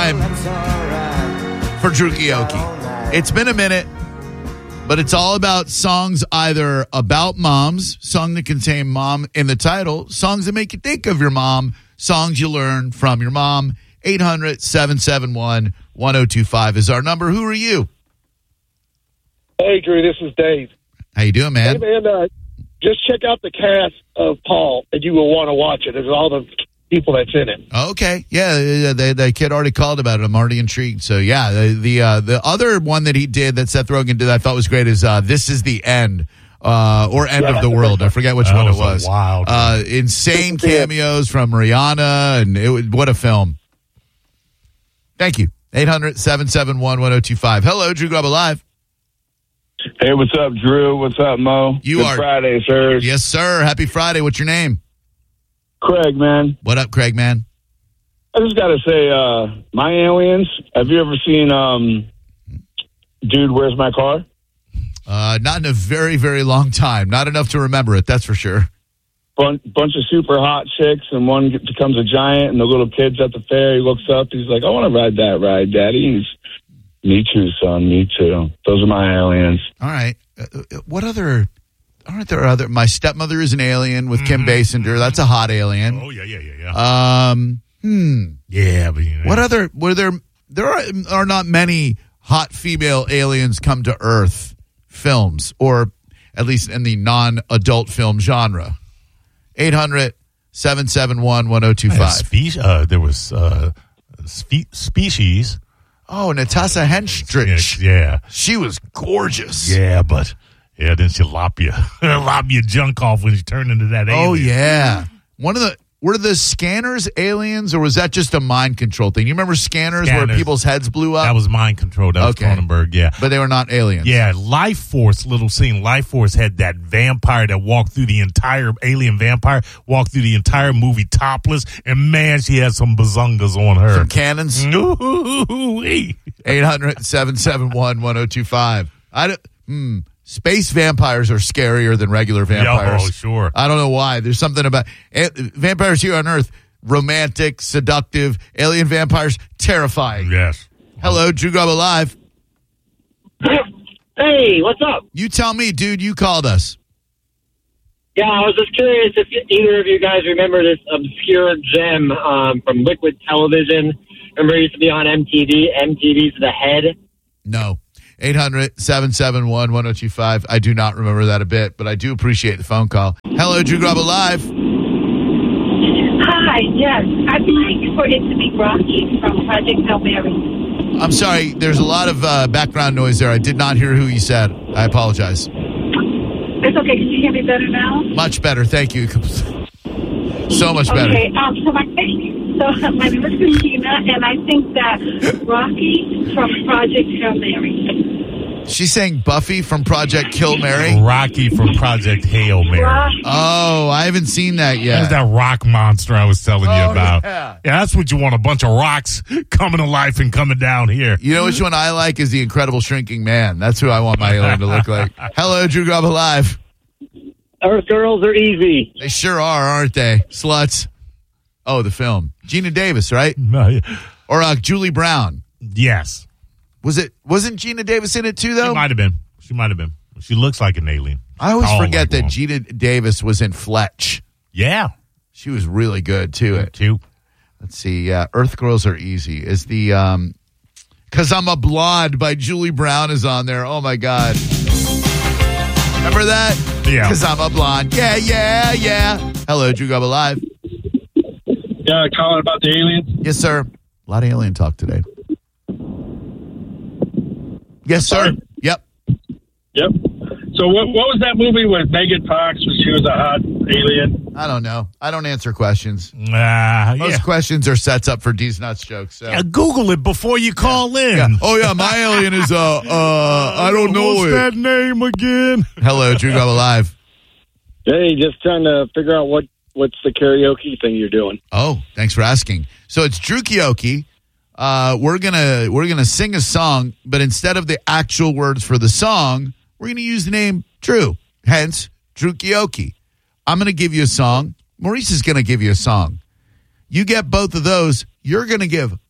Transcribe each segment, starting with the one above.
time for Drew Kioki. It's been a minute, but it's all about songs either about moms, song that contain mom in the title, songs that make you think of your mom, songs you learn from your mom. 800-771-1025 is our number. Who are you? Hey, Drew, this is Dave. How you doing, man? Hey, man, just check out the cast of Paul, and you will want to watch it. There's all the people that's in it. Okay. Yeah, the kid already called about it. I'm already intrigued. So, yeah, the other one that he did that Seth Rogen did I thought was great is This Is the End. Or End of the World. I forget which one it was. Wild. Insane cameos from Rihanna, and what a film. Thank you. 800-771-1025. Hello, Drew Garabo Live. Hey, what's up, Drew? What's up, Mo? Good Friday, sir. Yes, sir. Happy Friday. What's your name? Craig, man. What up, Craig, man? I just got to say, My Aliens. Have you ever seen Dude, Where's My Car? Not in a very, very long time. Not enough to remember it, that's for sure. Bunch of super hot chicks, and one becomes a giant, and the little kid's at the fair. He looks up. He's like, I want to ride that ride, Daddy. He's, me too, son. Me too. Those are my aliens. All right. What other... Aren't there other... My Stepmother is an Alien with Kim Basinger. That's a hot alien. Oh, yeah. Yeah, but you know. What other... There are not many hot female aliens come to Earth films, or at least in the non-adult film genre. 800-771-1025. There was Species. Oh, Natasha Henstridge. Yeah. She was gorgeous. Yeah, but... Yeah, then she'll lop your junk off when you turn into that alien. Oh, yeah. Were the Scanners aliens, or was that just a mind control thing? You remember Scanners where people's heads blew up? That was mind control. That was Cronenberg, yeah. But they were not aliens. Yeah, Life Force, little scene. Life Force had that vampire that walked through the entire, alien vampire, walked through the entire movie topless, and man, she had some bazungas on her. Some cannons? 800-771-1025. Space vampires are scarier than regular vampires. Oh, sure. I don't know why. There's something about vampires here on Earth. Romantic, seductive. Alien vampires, terrifying. Yes. Hello, Drew Garabo Live. Hey, what's up? You tell me, dude. You called us. Yeah, I was just curious if either of you guys remember this obscure gem from Liquid Television. Remember it used to be on MTV? MTV's The Head? No. 800-771-1025. I do not remember that a bit, but I do appreciate the phone call. Hello, Drew Garabo Live. Hi, yes. I'd like for it to be Rocky from Project Hail Mary. I'm sorry, there's a lot of background noise there. I did not hear who you said. I apologize. It's okay. Can you hear me better now? Much better, thank you. So much better. Okay, my name is Christina, and I think that Rocky from Project Hail Mary. She's saying Buffy from Project Kill Mary? Rocky from Project Hail Mary. Oh, I haven't seen that yet. That's that rock monster I was telling you about. Yeah, that's what you want, a bunch of rocks coming to life and coming down here. You know which one I like is the Incredible Shrinking Man. That's who I want my alien to look like. Hello, Drew Garabo Live. Earth girls are easy. They sure are, aren't they? Sluts. Oh, the film. Gina Davis, right? Or Julie Brown. Yes. Wasn't Gina Davis in it too, though? She might have been. She looks like an alien. I always forget that Gina Davis was in Fletch. Yeah. She was really good, too. Let's see. Earth Girls Are Easy. Is the, Cause I'm a Blonde by Julie Brown is on there. Oh, my God. Remember that? Yeah. Cause I'm a Blonde. Yeah. Hello, Drew Garabo Live. Yeah, calling about the aliens. Yes, sir. A lot of alien talk today. Yes, sir. Yep. So what was that movie with Megan Fox when she was a hot alien? I don't know. I don't answer questions. Most questions are sets up for D's Nuts jokes. So. Yeah, Google it before you call in. Yeah. Oh, yeah, my alien is, I don't know What's that name again? Hello, Drew Garabo Live. Hey, just trying to figure out what's the karaoke thing you're doing. Oh, thanks for asking. So it's Drew Kioki. We're gonna sing a song, but instead of the actual words for the song, we're gonna use the name Drew. Hence, Drew Kioki. I'm gonna give you a song. Maurice is gonna give you a song. You get both of those, you're gonna give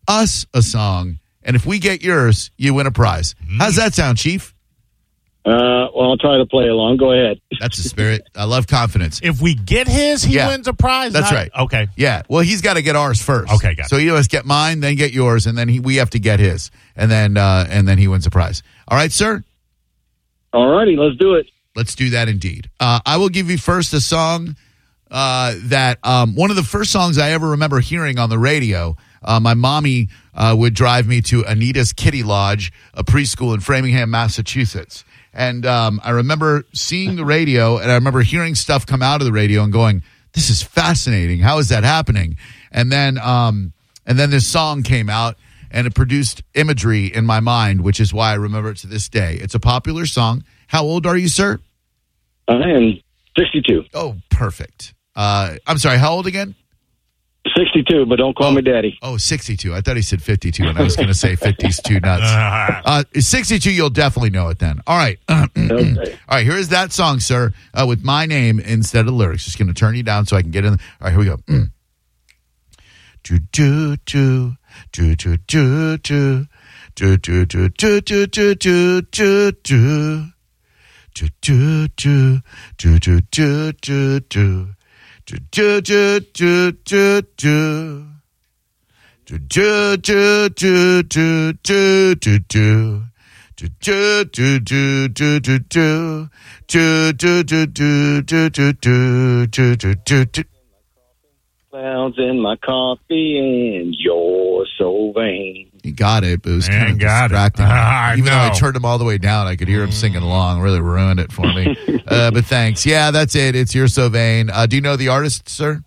us a song, and if we get yours, you win a prize. How's that sound, Chief? Well, I'll try to play along. Go ahead. That's the spirit. I love confidence. If we get his, he Yeah. wins a prize. That's right. Okay. Yeah. Well, he's got to get ours first. Okay, got it. So you must get mine, then get yours, and then we have to get his, and then he wins a prize. All right, sir. All righty, let's do it. Let's do that indeed. I will give you first a song that one of the first songs I ever remember hearing on the radio. My mommy would drive me to Anita's Kitty Lodge, a preschool in Framingham, Massachusetts. And I remember seeing the radio, and I remember hearing stuff come out of the radio and going, this is fascinating. How is that happening? And then this song came out, and it produced imagery in my mind, which is why I remember it to this day. It's a popular song. How old are you, sir? I am 62. Oh, perfect. I'm sorry, how old again? 62, but don't call me daddy. Oh, 62. I thought he said 52, and I was going to say 50's too nuts. 62, you'll definitely know it then. All right. Okay. All right, here is that song, sir, with my name instead of the lyrics. Just going to turn you down so I can get in. All right, here we go. Do do do do do do do do do do do do do do do do. Do do do do do do do do. Do do do do do do. Do do do do do do do do. Do do do do do do do. Do do do do do do do do do do. Clouds in my coffee and you're so vain. You got it, but it was Man, kind of got it. distracting. I Even though I know. turned him all the way down, I could hear him singing along. Really ruined it for me. But thanks. Yeah, that's it. It's You're So Vain. Do you know the artist, sir?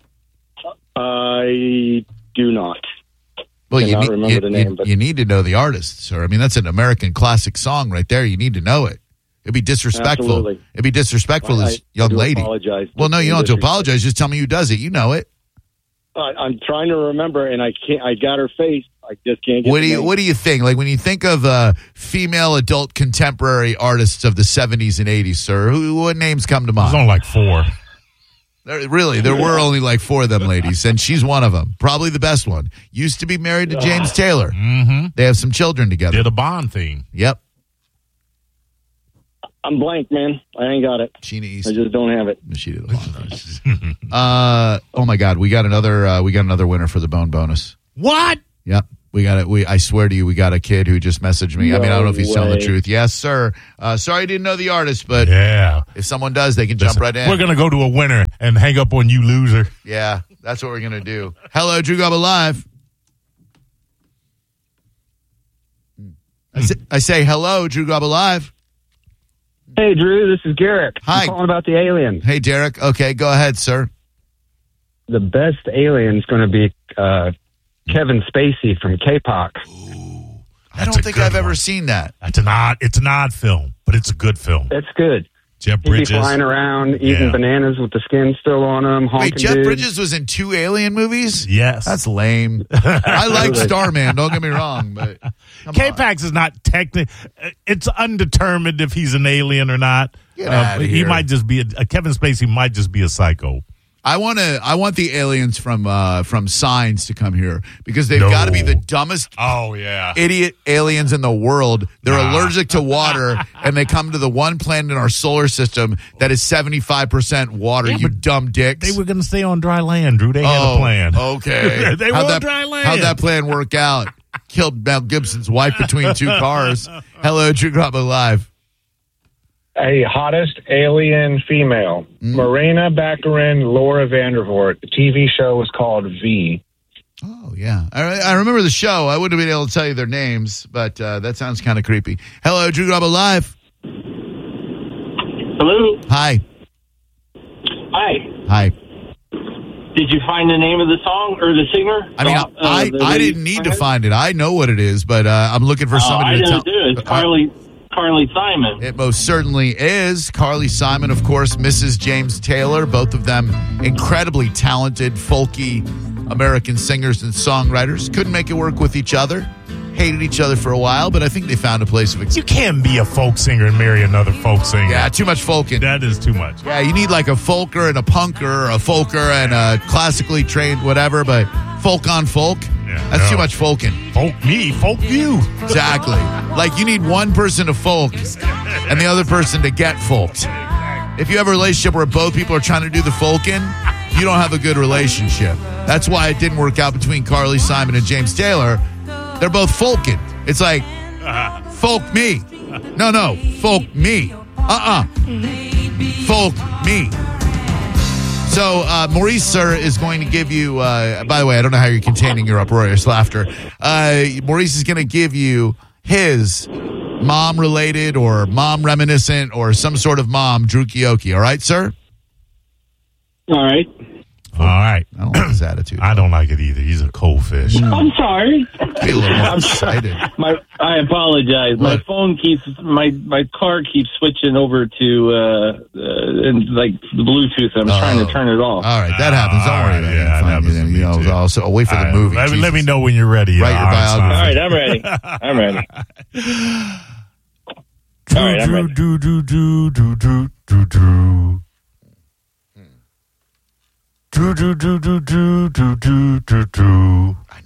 I do not. Well, Cannot remember the name, but- you need to know the artist, sir. I mean, that's an American classic song right there. You need to know it. It'd be disrespectful. Absolutely. It'd be disrespectful as young do lady. apologize. Well, no, you don't have to apologize. Just tell me who does it. You know it. I'm trying to remember, and I can't. I got her face. I just can't get What the name. do you think? Like when you think of female adult contemporary artists of the 70s and 80s, sir, what names come to There's mind? only like 4. There were only like 4 of them ladies, and she's one of them. Probably the best one. Used to be married to James Taylor. Mm-hmm. They have some children together. Did a Bond theme. Yep. I'm blank, man. I ain't got it. Sheena East. I just don't have it. She did a lot of those. Oh my God, we got another winner for the bone bonus. What? Yep, we got it. I swear to you, we got a kid who just messaged me. I mean, I don't know if he's telling the way. truth. Yes, sir. Sorry, I didn't know the artist, but Yeah. if someone does, they can jump right in. We're going to go to a winner and hang up on you, loser. Yeah, that's what we're gonna do. Hello, Drew Gobble Live. I say hello, Drew Gobble Live. Hey, Drew, this is Garrick. Hi. I'm calling about the alien. Hey, Derek. Okay, go ahead, sir. The best alien is going to be Kevin Spacey from K-Pop. I That's don't a think good I've ever one. seen that. It's an odd film, but it's a good film. That's good. Jeff He'd be Bridges. flying around eating Yeah. bananas with the skin still on him. Wait, honking Jeff dudes. Bridges was in 2 Alien movies? Yes. That's lame. I like Starman, don't get me wrong, but come on. K-Pax is not technically. It's undetermined if he's an alien or not. Get outta He here. might just be a Kevin Spacey might just be a psycho. I want the aliens from Signs to come here because they've No. got to be the dumbest Oh yeah. idiot aliens in the world. They're Nah. allergic to water, and they come to the one planet in our solar system that is 75% water. Yeah, you but dumb dicks. They were going to stay on dry land, Drew. They had a plan. Okay. They were on dry land. How'd that plan work out? Killed Mel Gibson's wife between 2 cars. Hello, Drew Grubba Live. A hottest alien female, Marina Baccarin, Laura Vandervoort. The TV show was called V. Oh, yeah. I remember the show. I wouldn't have been able to tell you their names, but that sounds kind of creepy. Hello, Drew Grubba Live. Hello. Hi. Hi. Hi. Did you find the name of the song or the singer? I mean, I didn't need to find it. I know what it is, but I'm looking for I somebody to know tell. too. It's Carly Simon. It most certainly is. Carly Simon, of course, Mrs. James Taylor, both of them incredibly talented, folky American singers and songwriters. Couldn't make it work with each other. Hated each other for a while, but I think they found a place of You can't be a folk singer and marry another folk singer. Yeah, too much folking. That is too much. Yeah, you need like a folker and a punker, or a folker and a classically trained whatever, but folk on folk. That's too much folking. Folk me, folk you. Exactly. Like you need one person to folk and the other person to get folked. If you have a relationship where both people are trying to do the folking, you don't have a good relationship. That's why it didn't work out between Carly Simon and James Taylor. They're both folking. It's like, folk me. No, folk me. Folk me. So, Maurice, sir, is going to give you, by the way, I don't know how you're containing your uproarious laughter. Maurice is going to give you his mom-related or mom-reminiscent or some sort of mom, Drew Kioki. All right, sir? All right. All right. I don't like his attitude. I don't like it either. He's a cold fish. I'm sorry. Be a little more excited. I apologize. My phone keeps my car keeps switching over to like the Bluetooth. I'm trying to turn it off. All right, that happens. Don't worry about it. Yeah, that happens to me too. Also, wait for the movie. Let me know when you're ready. Write your biography. All right, I'm ready. I'm ready. All right, I'm ready. I